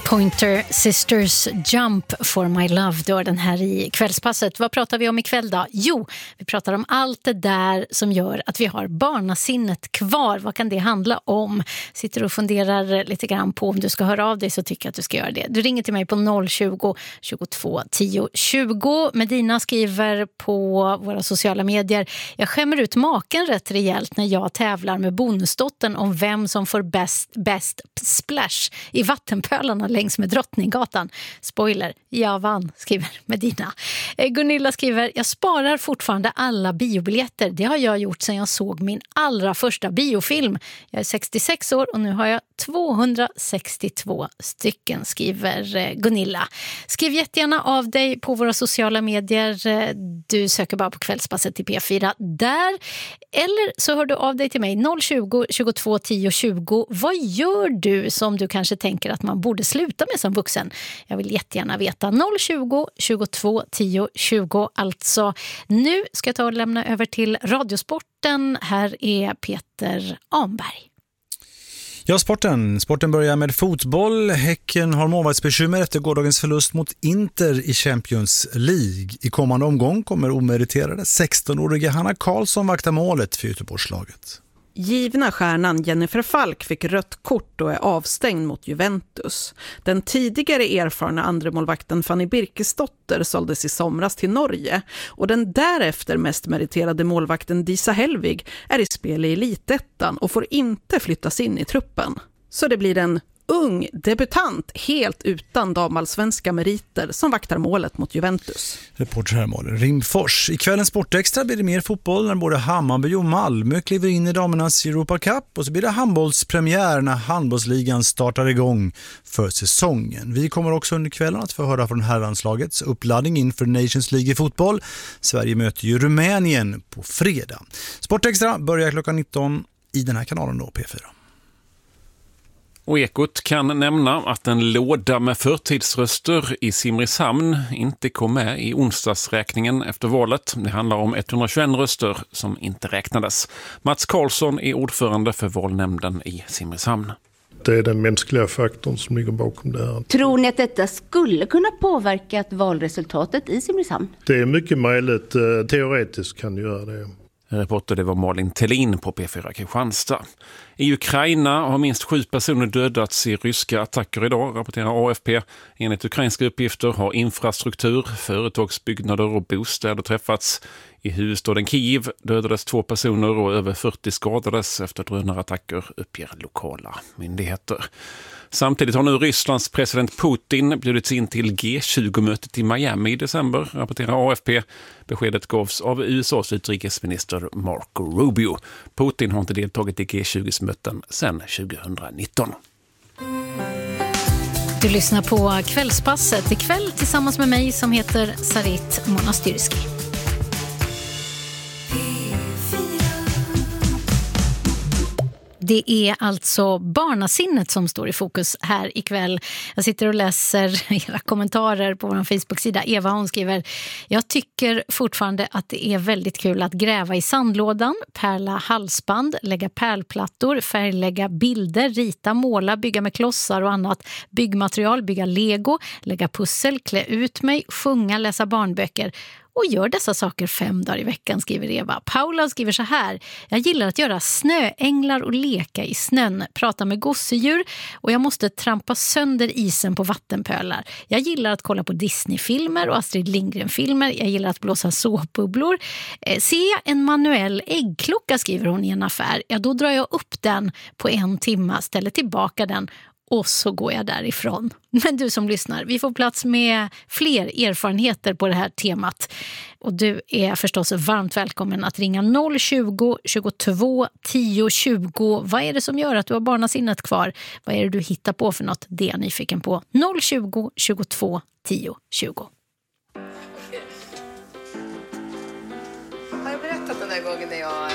Pointer Sisters Jump for My Love, då den här i kvällspasset. Vad pratar vi om ikväll då? Jo, vi pratar om allt det där som gör att vi har barnasinnet kvar. Vad kan det handla om? Sitter och funderar lite grann på om du ska höra av dig, så tycker jag att du ska göra det. Du ringer till mig på 020 22 10 20. Medina skriver på våra sociala medier: jag skämmer ut maken rätt rejält när jag tävlar med bonusdottern om vem som får bäst splash i vattenpölarna längs med Drottninggatan. Spoiler, jag vann, skriver Medina. Gunilla skriver: jag sparar fortfarande alla biobiljetter. Det har jag gjort sedan jag såg min allra första biofilm. Jag är 66 år och nu har jag 262 stycken, skriver Gunilla. Skriv jättegärna av dig på våra sociala medier. Du söker bara på Kvällspasset till P4 där. Eller så hör du av dig till mig 020 22 10 20. Vad gör du som du kanske tänker att man borde sluta med som vuxen? Jag vill jättegärna veta. 020 22 10 20 alltså. Nu ska jag ta och lämna över till Radiosporten. Här är Peter Amberg. Ja, sporten börjar med fotboll. Häcken har målvaktsbekymmer efter gårdagens förlust mot Inter i Champions League. I kommande omgång kommer omeriterade 16-åriga Hanna Karlsson vakta målet för Göteborgslaget. Givna stjärnan Jennifer Falk fick rött kort och är avstängd mot Juventus. Den tidigare erfarna andremålvakten Fanny Birkesdotter såldes i somras till Norge, och den därefter mest meriterade målvakten Disa Helvig är i spel i Elitettan och får inte flyttas in i truppen. Så det blir en ung debutant helt utan damallsvenska meriter som vaktar målet mot Juventus. Reporter här Malin Rimfors. I kvällens Sportextra blir det mer fotboll när både Hammarby och Malmö kliver in i damernas Europa Cup, och så blir det handbollspremiär när handbollsligan startar igång för säsongen. Vi kommer också under kvällen att få höra från herrlandslagets uppladdning inför Nations League i fotboll. Sverige möter ju Rumänien på fredag. Sportextra börjar klockan 19 i den här kanalen då, P4. Och Ekot kan nämna att en låda med förtidsröster i Simrishamn inte kom med i onsdagsräkningen efter valet. Det handlar om 121 röster som inte räknades. Mats Karlsson är ordförande för valnämnden i Simrishamn. Det är den mänskliga faktorn som ligger bakom det här. Tror ni att detta skulle kunna påverka valresultatet i Simrishamn? Det är mycket möjligt. Teoretiskt kan det göra det. Reporter, det var Malin Tellin på P4 Kristianstad. I Ukraina har minst 7 personer dödats i ryska attacker idag, rapporterar AFP. Enligt ukrainska uppgifter har infrastruktur, företagsbyggnader och bostäder träffats. I huvudstaden Kiev dödades 2 personer och över 40 skadades efter drönarattacker, uppger lokala myndigheter. Samtidigt har nu Rysslands president Putin bjudits in till G20-mötet i Miami i december, rapporterar AFP. Beskedet gavs av USAs utrikesminister Marco Rubio. Putin har inte deltagit i G20s möten sedan 2019. Du lyssnar på Kvällspasset ikväll tillsammans med mig som heter Sarit Monastyrski. Det är alltså barnasinnet som står i fokus här ikväll. Jag sitter och läser era kommentarer på vår Facebook-sida. Eva, hon skriver: jag tycker fortfarande att det är väldigt kul att gräva i sandlådan, pärla halsband, lägga pärlplattor, färglägga bilder, rita, måla, bygga med klossar och annat byggmaterial, bygga lego, lägga pussel, klä ut mig, sjunga, läsa barnböcker. Och gör dessa saker 5 dagar i veckan, skriver Eva. Paula skriver så här: jag gillar att göra snöänglar och leka i snön, prata med gosedjur, och jag måste trampa sönder isen på vattenpölar. Jag gillar att kolla på Disney-filmer och Astrid Lindgren-filmer. Jag gillar att blåsa såpbubblor. Ser jag en manuell äggklocka, skriver hon i en affär, ja då drar jag upp den på 1 timme, ställer tillbaka den och så går jag därifrån. Men du som lyssnar, vi får plats med fler erfarenheter på det här temat. Och du är förstås varmt välkommen att ringa 020 22 10 20. Vad är det som gör att du har barnasinnet kvar? Vad är det du hittar på för något? Det är jag nyfiken på. 020 22 10 20. Har jag berättat den där gången när jag